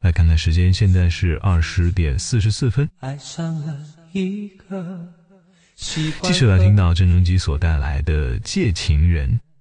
来看看时间，现在是20:44。 爱上了一个继续来听到郑中基所带来的《借情人》。